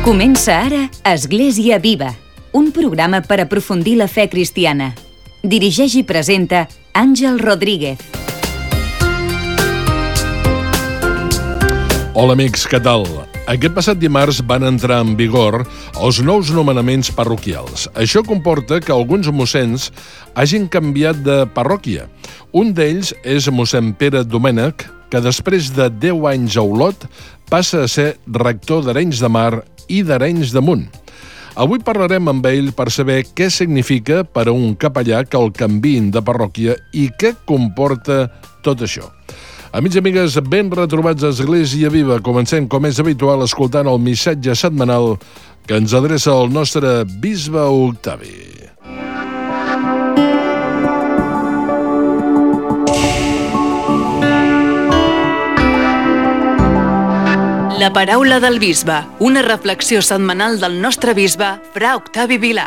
Comença ara Església Viva, un programa per aprofundir la fe cristiana. Dirigeix i presenta Àngel Rodríguez. Hola amics, què tal? Aquest passat dimarts van entrar en vigor els nous nomenaments parroquials. Això comporta que alguns mossens hagin canviat de parròquia. Un d'ells és mossèn Pere Domènech, que després de 10 anys a Olot passa a ser rector d'Arenys de Mar i d'Arenys de Munt. Avui parlarem amb ell per saber què significa per a un capellà que el canviïn de parròquia i què comporta tot això. Amics i amigues, ben retrobats a Església Viva. Comencem, com és habitual, escoltant el missatge setmanal que ens adreça el nostre bisbe Octavi. La paraula del bisbe, una reflexió setmanal del nostre bisbe, fra Octavi Vilà.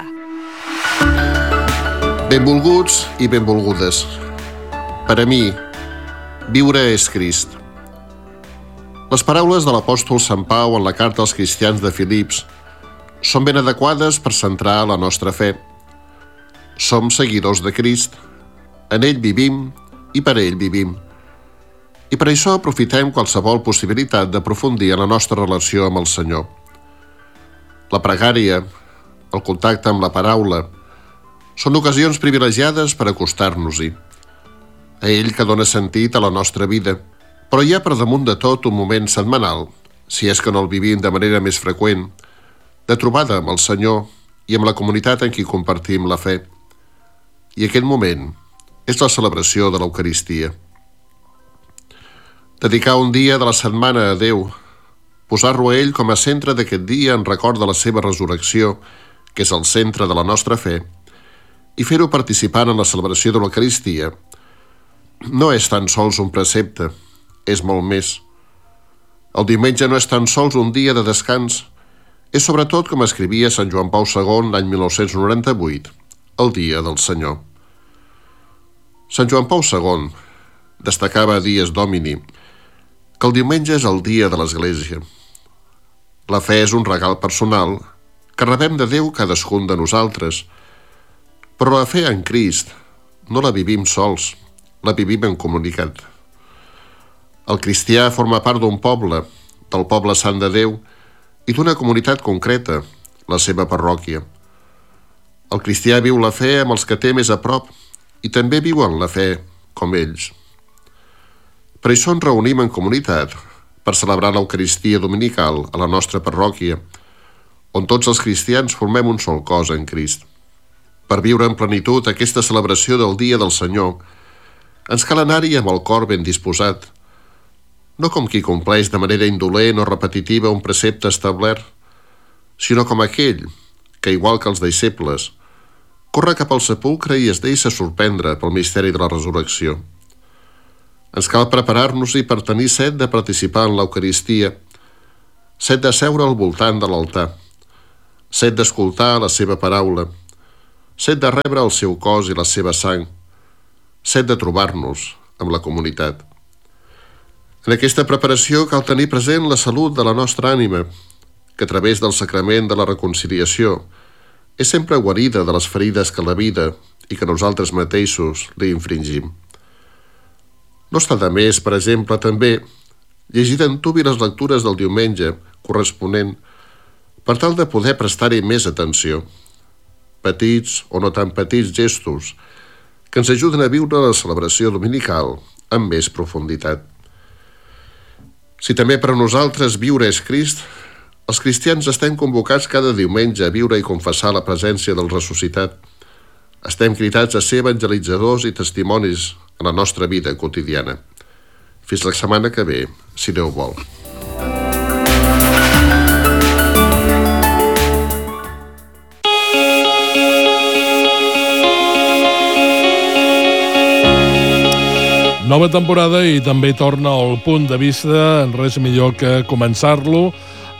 Benvolguts i benvolgudes. Per a mi, viure és Crist. Les paraules de l'apòstol Sant Pau en la carta als cristians de Filips són ben adequades per centrar la nostra fe. Som seguidors de Crist, en ell vivim i per ell vivim. I per això aprofitem qualsevol possibilitat d'aprofundir en la nostra relació amb el Senyor. La pregària, el contacte amb la paraula, són ocasions privilegiades per acostar-nos-hi. A ell que dona sentit a la nostra vida, però hi ha per damunt de tot un moment setmanal, si és que no el vivim de manera més freqüent, de trobada amb el Senyor i amb la comunitat en qui compartim la fe. I aquest moment és la celebració de l'Eucaristia. Dedicar un dia de la setmana a Déu, posar-lo a ell com a centre d'aquest dia en record de la seva resurrecció, que és el centre de la nostra fe, i fer-ho participant en la celebració de l'Eucaristia, no és tan sols un precepte, és molt més. El diumenge no és tan sols un dia de descans, és sobretot, com escrivia Sant Joan Pau II l'any 1998, el dia del Senyor. Sant Joan Pau II destacava a Dies Domini que el diumenge és el dia de l'Església. La fe és un regal personal que rebem de Déu cadascun de nosaltres, però la fe en Crist no la vivim sols, la vivim en comunitat. El cristià forma part d'un poble, del poble sant de Déu, i d'una comunitat concreta, la seva parròquia. El cristià viu la fe amb els que té més a prop i també viuen la fe com ells. Per això ens reunim en comunitat per celebrar l'Eucaristia dominical a la nostra parròquia, on tots els cristians formem un sol cos en Crist. Per viure en plenitud aquesta celebració del Dia del Senyor, ens cal anar-hi amb el cor ben disposat, no com qui compleix de manera indolent o repetitiva un precepte establert, sinó com aquell que, igual que els deixebles, corre cap al sepulcre i es deixa sorprendre pel misteri de la resurrecció. Ens cal preparar-nos-hi per tenir set de participar en l'Eucaristia, set de seure al voltant de l'altar, set d'escoltar la seva paraula, set de rebre el seu cos i la seva sang, set de trobar-nos amb la comunitat. En aquesta preparació cal tenir present la salut de la nostra ànima, que a través del sacrament de la reconciliació és sempre guarida de les ferides que la vida i que nosaltres mateixos li infringim. No està de més, per exemple, també llegir d'antuvi les lectures del diumenge corresponent per tal de poder prestar-hi més atenció. Petits o no tan petits gestos que ens ajuden a viure la celebració dominical amb més profunditat. Si també per a nosaltres viure és Crist, els cristians estem convocats cada diumenge a viure i confessar la presència del ressuscitat. Estem cridats a ser evangelitzadors i testimonis en la nostra vida quotidiana. Fins la setmana que ve, si Déu vol. Nova temporada i també torna al Punt de Vista, res millor que començar-lo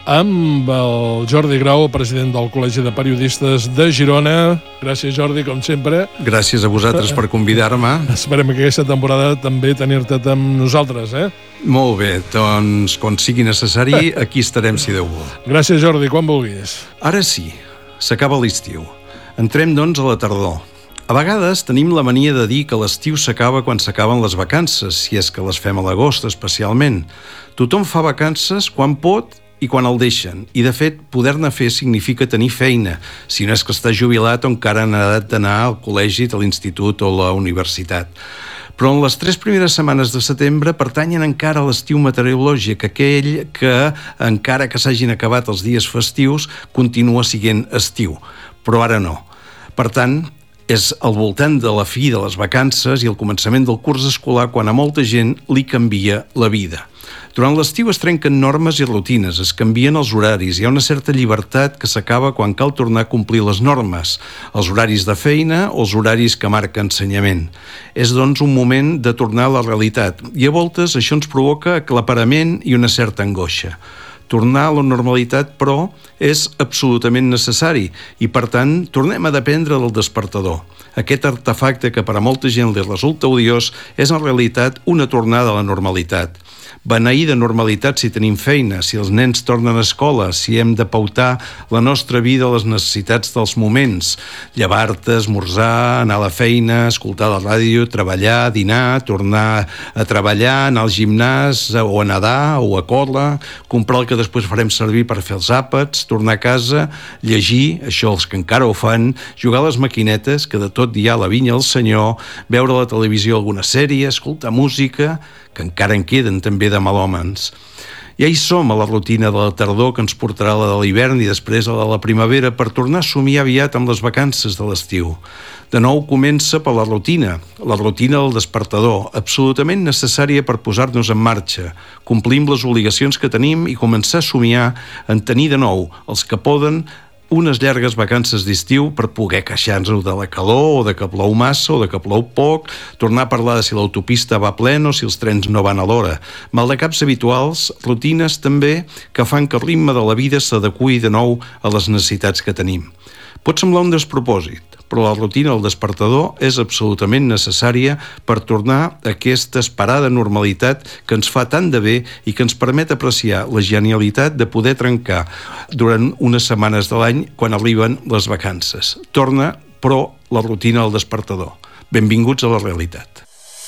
amb el Jordi Grau, president del Col·legi de Periodistes de Girona. Gràcies, Jordi, com sempre. Gràcies a vosaltres per convidar-me. Esperem que aquesta temporada també tenir-te amb nosaltres, Molt bé, doncs quan sigui necessari, aquí estarem si Déu vol. Gràcies, Jordi, quan vulguis. Ara sí, s'acaba l'estiu. Entrem, doncs, a la tardor. A vegades tenim la mania de dir que l'estiu s'acaba quan s'acaben les vacances, si és que les fem a l'agost especialment. Tothom fa vacances quan pot i quan el deixen, i de fet poder-ne fer significa tenir feina, si no és que està jubilat o encara en edat d'anar al col·legi, a l'institut o a la universitat. Però en les 3 primeres setmanes de setembre pertanyen encara a l'estiu meteorològic, aquell que, encara que s'hagin acabat els dies festius, continua sent estiu, però ara no. Per tant, és al voltant de la fi de les vacances i el començament del curs escolar quan a molta gent li canvia la vida. Durant l'estiu es trenquen normes i rutines, es canvien els horaris, hi ha una certa llibertat que s'acaba quan cal tornar a complir les normes, els horaris de feina o els horaris que marca ensenyament. És, doncs, un moment de tornar a la realitat i a voltes això ens provoca aclaparament i una certa angoixa. Tornar a la normalitat, però, és absolutament necessari i, per tant, tornem a dependre del despertador. Aquest artefacte que per a molta gent li resulta odiós és en realitat una tornada a la normalitat. Beneir de normalitat si tenim feina, si els nens tornen a escola, si hem de pautar la nostra vida a les necessitats dels moments. Llevar-te, esmorzar, anar a la feina, escoltar la ràdio, treballar, dinar, tornar a treballar, anar al gimnàs o a nedar o a córrer, comprar el que després farem servir per fer els àpats, tornar a casa, llegir, això els que encara ho fan, jugar a les maquinetes, que de tot hi ha la vinya al senyor, veure a la televisió alguna sèrie, escoltar música, que encara en queden també de malhòmens. Ja hi som a la rutina de la tardor que ens portarà la de l'hivern i després a la primavera per tornar a somiar aviat amb les vacances de l'estiu. De nou comença per la rutina del despertador, absolutament necessària per posar-nos en marxa, complir amb les obligacions que tenim i començar a somiar en tenir de nou, els que poden, unes llargues vacances d'estiu per poder queixar-nos de la calor o de que plou massa o de que plou poc, tornar a parlar de si l'autopista va plena o si els trens no van a l'hora. Maldecaps habituals, rutines també que fan que el ritme de la vida s'adeqüi de nou a les necessitats que tenim. Pot semblar un despropòsit, però la rutina del despertador és absolutament necessària per tornar a aquesta esperada normalitat que ens fa tant de bé i que ens permet apreciar la genialitat de poder trencar durant unes setmanes de l'any quan arriben les vacances. Torna, però, la rutina del despertador. Benvinguts a la realitat.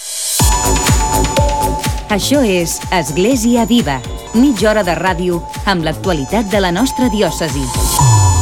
Això és Església Viva, mitja hora de ràdio amb l'actualitat de la nostra diòcesi.